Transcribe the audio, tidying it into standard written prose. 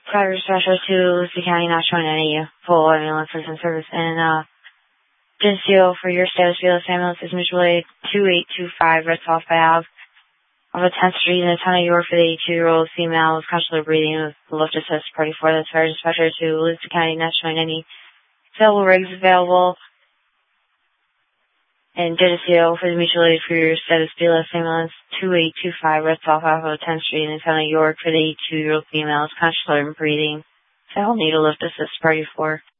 Private specialist to Lucy County, not showing any full ambulance and service. And Geneseo for your status, BLS ambulance is mutual aid 2825, Red Soft Valve of a 10th Street in the town of York for the 82-year-old female with consular breathing with lift assist party for the Private specialist to Lucy County, not showing any available rigs available. And Geneseo for the mutual aid for your status, BLS ambulance 2825, Red Soft Valve of 10th Street in the town of York for the 82-year-old female with consular breathing. So I'll need a lift assist party for